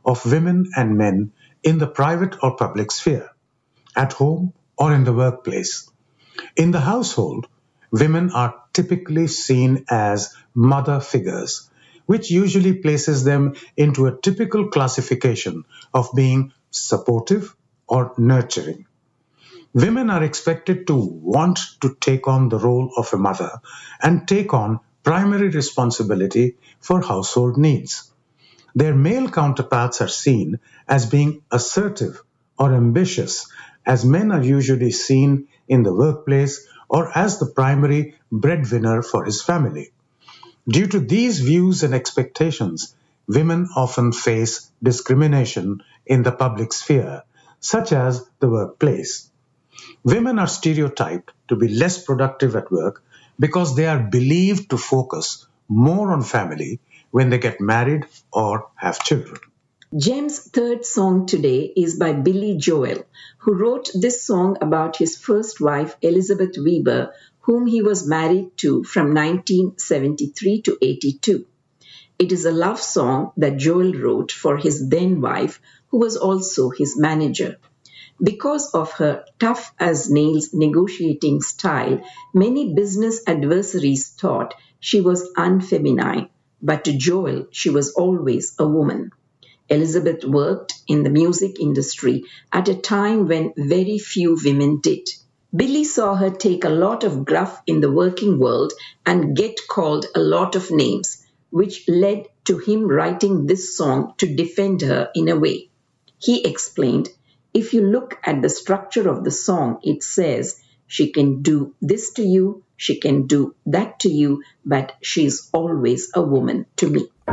of women and men in the private or public sphere, at home or in the workplace. In the household, women are typically seen as mother figures, which usually places them into a typical classification of being supportive or nurturing. Women are expected to want to take on the role of a mother and take on primary responsibility for household needs. Their male counterparts are seen as being assertive or ambitious, as men are usually seen in the workplace or as the primary breadwinner for his family. Due to these views and expectations, women often face discrimination in the public sphere, such as the workplace. Women are stereotyped to be less productive at work because they are believed to focus more on family when they get married or have children. Jem's third song today is by Billy Joel, who wrote this song about his first wife, Elizabeth Weber, whom he was married to from 1973 to 82. It is a love song that Joel wrote for his then wife, who was also his manager. Because of her tough as nails negotiating style, many business adversaries thought she was unfeminine, but to Joel, she was always a woman. Elizabeth worked in the music industry at a time when very few women did. Billy saw her take a lot of gruff in the working world and get called a lot of names, which led to him writing this song to defend her in a way. He explained, if you look at the structure of the song, it says, she can do this to you, she can do that to you, but she's always a woman to me.